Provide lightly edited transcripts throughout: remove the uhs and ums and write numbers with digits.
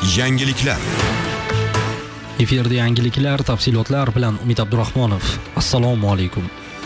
Yangiliklar. Efirda yangiliklar, tafsilotlar bilan Umid Abdurahmonov. Assalomu alaykum.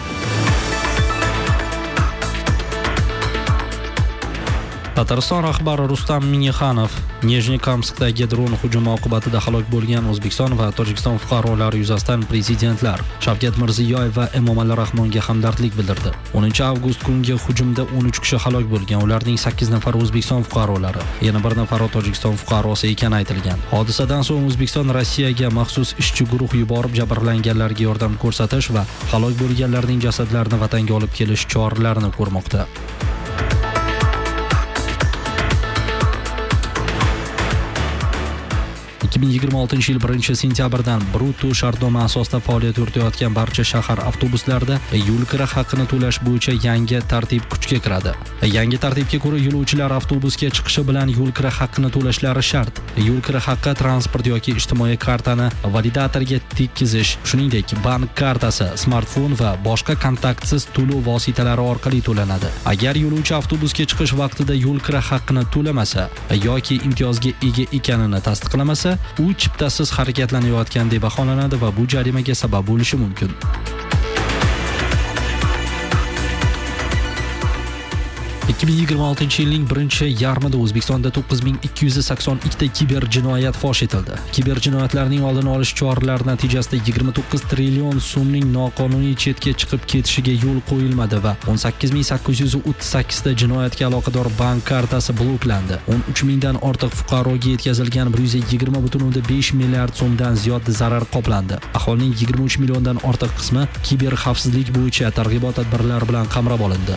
Tatariston rahbari Rustam Minnixanov Nijnekamskdagi dron hujumi oqibatida halok bo'lgan O'zbekiston va Tojikiston fuqarolari yuzasidan prezidentlar Shavkat Mirziyoyev va Emomali Rahmonga hamdardlik bildirdi. 10 avgust kungi hujumda 13 kishi halok bo'lgan, ularning 8 nafari O'zbekiston fuqarolari, yana bir nafari Tojikiston fuqarosi ekani aytilgan. Hodisadan so'ng O'zbekiston Rossiyaga maxsus ishchi guruh yuborib jabrlanganlarga yordam ko'rsatish va halok bo'lganlarning jasadlarini vatanga olib kelish choralarini ko'rmoqda. 2026 yil 1-sentyabrdan Bruto shartnoma asosida faoliyat yuritayotgan barcha shahar avtobuslarida yo'l kira haqqini to'lash bo'yicha yangi tartib kuchga kiradi. Yangi tartibga ko'ra yo'lovchilar avtobusga chiqishi bilan yo'l kira haqqini to'lashlari shart. Yo'l kira haqqi transport yoki ijtimoiy kartani validatorga tekkizish, shuningdek bank kartasi, smartfon va boshqa kontaktsiz to'lov vositalari orqali to'lanadi. Agar yo'lovchi avtobusga chiqish vaqtida yo'l kira haqqini to'lamasa yoki imtiyozga ega ekanini tasdiqlamasa, u chiptasiz harakatlanayotgan deb baholanadi va bu jarimaga sabab bo'lishi mumkin. 2026 yilning birinchi yarmida O'zbekistonda 9282 kiber jinoyat fosh etildi. Kiber jinoyatlarning oldini olish choralari natijasida 29 trillion so'mning noqonuniy chetga chiqib ketishiga yo'l qo'yilmadi va 18838 ta jinoyatga aloqador bank kartasi bloklandi. 13 mingdan ortiq fuqaroga yetkazilgan 120.5 milliard so'mdan ziyod zarar qoplandi. Aholining 23 milliondan ortiq qismi kiber xavfsizlik bo'yicha targ'ibot tadbirlari bilan qamrab olindi.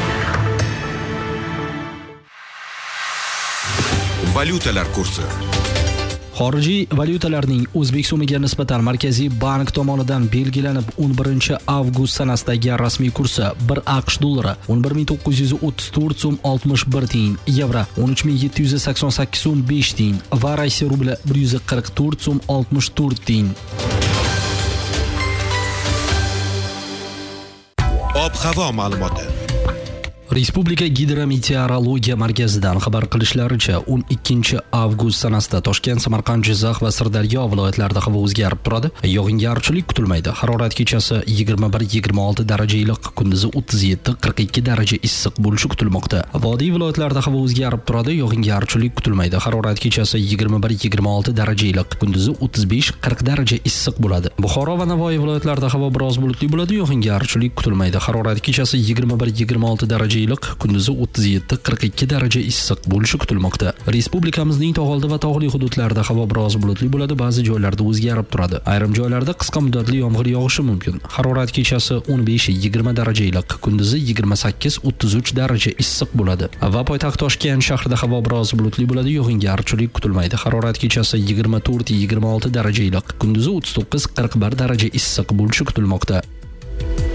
Valyutalar kursi. Xorijiy valyutalarning O'zbek so'miga nisbatan Markaziy bank tomonidan belgilanib 11 avgust sanasidagi rasmiy kursi 1 AQSh dollari 11934 so'm 61 tiyin, yevro 13788 so'm 5 tiyin va Rossiya rubli 144 so'm 64 tiyin. Ob-havo ma'lumoti. Respublika gidrometeorologiya markazidan xabar qilishlaricha 12 avgust sanasida Toshkent, Samarqand, Jizzax va Sirdaryo viloyatlarida havo o'zgarib turadi. Yog'ingarchilik kutilmaydi. Harorat kechasi 21-26 daraja iliq, kunduzi 37-42 daraja issiq bo'lishi kutilmoqda. Vodiy viloyatlarida havo o'zgarib turadi. Yog'ingarchilik kutilmaydi. Harorat kechasi 21-26 daraja iliq, kunduzi 35-40 daraja issiq bo'ladi. Buxoro va Navoiy viloyatlarida havo biroz bulutli bo'ladi. Yog'ingarchilik kutilmaydi. Harorat kechasi 21-26 daraja iliq, kunduzi 37-42 daraja issiq bo'lishi kutilmoqda. Respublikamizning tog'oldi va tog'li hududlarida havo biroz bulutli bo'ladi, ba'zi joylarda o'zgarib turadi. Ayrim joylarda qisqa muddatli yomg'ir yog'ishi mumkin. Harorat kechasi 15-20 daraja iliq, kunduzi 28-33 daraja issiq bo'ladi. Va poytaxt Toshkent shahrida havo biroz bulutli bo'ladi, yog'ingarchilik kutilmaydi. Harorat kechasi 24-26 daraja iliq, kunduzi 39-41 daraja issiq bo'lishi kutilmoqda.